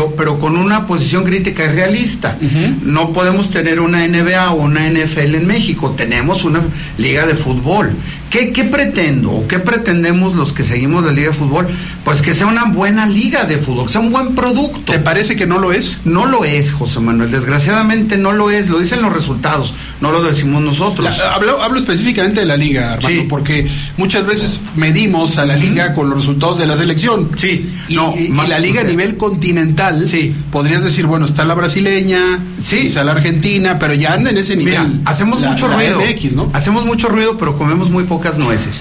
pero con una posición crítica y realista. No podemos tener una NBA o una NFL en México, tenemos una liga de fútbol. ¿Qué pretendo o qué pretendemos los que seguimos la liga de fútbol? Pues que sea una buena liga de fútbol, que sea un buen producto. ¿Te parece que no lo es? No lo es, José Manuel, desgraciadamente no lo es, lo dicen los resultados, no lo decimos nosotros. Hablo específicamente de la liga, Armando, sí, porque muchas veces medimos a la liga con los resultados de la selección. Sí. Y la liga a nivel continental, sí, podrías decir, bueno, está la brasileña, sí, está la argentina, pero ya anda en ese nivel. Mira, hacemos mucho ruido, MX, ¿no? Hacemos mucho ruido, pero comemos muy pocas nueces.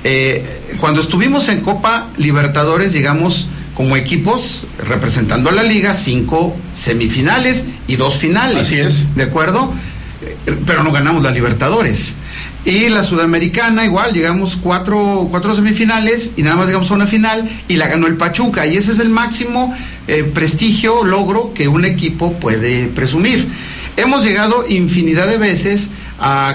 Cuando estuvimos en Copa Libertadores, llegamos como equipos representando a la liga 5 semifinales y 2 finales. Así es. ¿De acuerdo? Pero no ganamos la Libertadores. Y la Sudamericana igual, llegamos 4 semifinales y nada más llegamos a una final y la ganó el Pachuca, y ese es el máximo prestigio, logro que un equipo puede presumir. Hemos llegado infinidad de veces a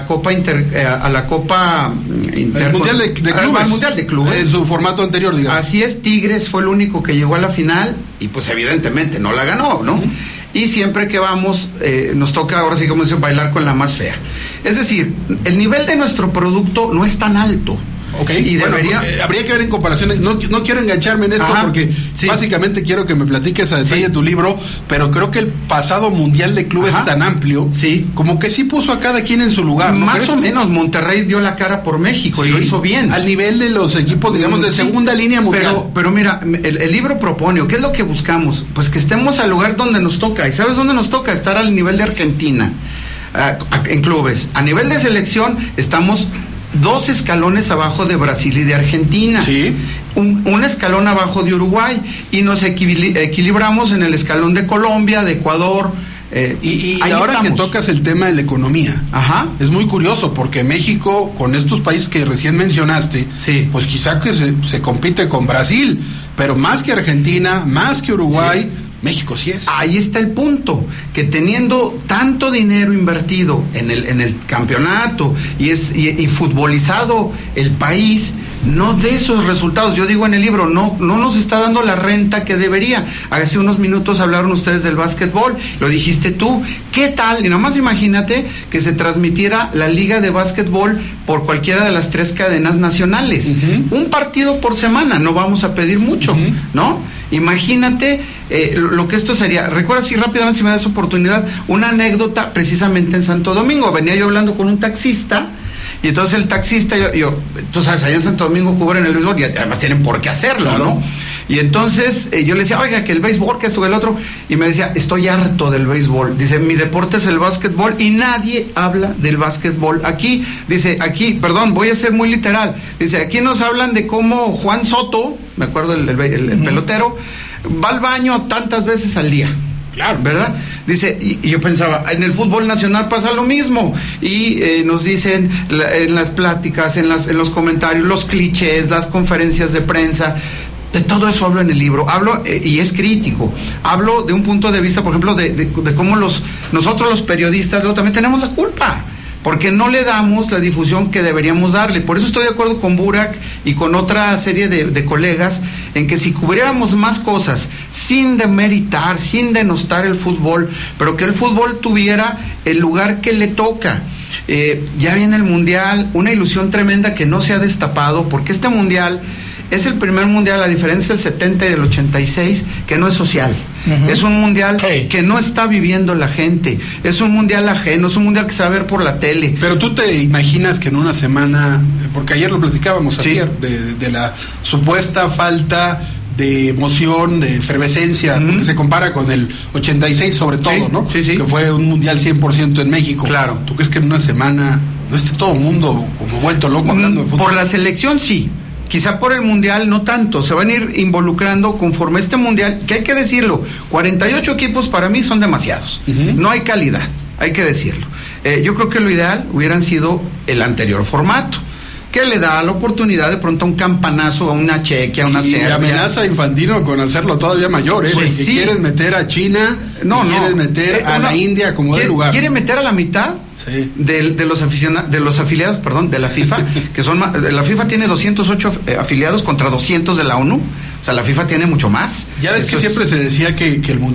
la Copa el Mundial de Clubes. Al Mundial de Clubes. En su formato anterior, digamos. Así es, Tigres fue el único que llegó a la final y pues evidentemente no la ganó, ¿no? Y siempre que vamos, nos toca, ahora sí como dicen, bailar con la más fea. Es decir, el nivel de nuestro producto no es tan alto. Okay. Y bueno, habría que ver en comparaciones. No quiero engancharme en esto, porque sí, básicamente quiero que me platiques a detalle, sí, tu libro, pero creo que el pasado Mundial de Clubes tan amplio, sí, como que sí puso a cada quien en su lugar, ¿no? Más o menos, Monterrey dio la cara por México, sí, y lo hizo bien. Al nivel de los equipos, digamos, de segunda línea mundial. Pero mira, el libro propone, ¿qué es lo que buscamos? Pues que estemos al lugar donde nos toca. ¿Y sabes dónde nos toca? Estar al nivel de Argentina, en clubes. A nivel de selección estamos 2 escalones abajo de Brasil y de Argentina, sí, un escalón abajo de Uruguay, y nos equilibramos en el escalón de Colombia, de Ecuador. Y ahora estamos. Que tocas el tema de la economía, es muy curioso, porque México, con estos países que recién mencionaste, sí, pues quizá que se compite con Brasil, pero más que Argentina, más que Uruguay, sí, México sí es. Ahí está el punto, que teniendo tanto dinero invertido en el campeonato y futbolizado el país, no de esos resultados. Yo digo en el libro, no nos está dando la renta que debería. Hace unos minutos hablaron ustedes del básquetbol, lo dijiste tú. ¿Qué tal? Y nomás imagínate que se transmitiera la liga de básquetbol por cualquiera de las 3 cadenas nacionales. Un partido por semana, no vamos a pedir mucho, ¿no? Imagínate lo que esto sería. Recuerda, si rápidamente, si me das oportunidad, una anécdota precisamente en Santo Domingo. Venía yo hablando con un taxista, y entonces el taxista, tú sabes, allá en Santo Domingo cubren el béisbol y además tienen por qué hacerlo, claro, ¿no? Y entonces yo le decía, oiga, que el béisbol, que esto, que el otro, y me decía, estoy harto del béisbol. Dice, mi deporte es el básquetbol y nadie habla del básquetbol aquí. Dice, aquí, perdón, voy a ser muy literal. Dice, aquí nos hablan de cómo Juan Soto, me acuerdo el pelotero, va al baño tantas veces al día. Claro, ¿verdad? Dice, y yo pensaba, en el fútbol nacional pasa lo mismo, y nos dicen en las pláticas, en los comentarios, los clichés, las conferencias de prensa. De todo eso hablo en el libro, hablo y es crítico, hablo de un punto de vista, por ejemplo, de cómo nosotros los periodistas luego también tenemos la culpa, porque no le damos la difusión que deberíamos darle. Por eso estoy de acuerdo con Burak y con otra serie de colegas, en que si cubriéramos más cosas, sin demeritar, sin denostar el fútbol, pero que el fútbol tuviera el lugar que le toca. Ya viene el Mundial, una ilusión tremenda que no se ha destapado, porque este Mundial es el primer Mundial, a diferencia del 70 y del 86, que no es social. Es un Mundial que no está viviendo la gente, es un Mundial ajeno, es un Mundial que se va a ver por la tele. Pero tú te imaginas que en una semana, porque ayer lo platicábamos, sí, ayer, de la supuesta falta de emoción, de efervescencia, porque se compara con el 86 sobre todo, sí, ¿no? Sí, sí. Que fue un Mundial 100% en México. Claro. ¿Tú crees que en una semana no esté todo el mundo como vuelto loco hablando de fútbol? Por la selección sí. Quizá por el Mundial no tanto, se van a ir involucrando conforme este Mundial, que hay que decirlo, 48 equipos para mí son demasiados, no hay calidad, hay que decirlo. Yo creo que lo ideal hubieran sido el anterior formato, que le da la oportunidad de pronto a un campanazo, a una Chequia, a una Serbia. Y amenaza a Infantino con hacerlo todavía mayor, pues que sí, quieren meter a China, quieren meter a la India como de lugar. Quiere meter a la mitad, sí, de los afiliados, perdón, de la FIFA, que son la FIFA tiene 208 afiliados contra 200 de la ONU. O sea, la FIFA tiene mucho más. Ya ves que siempre se decía que el Mundial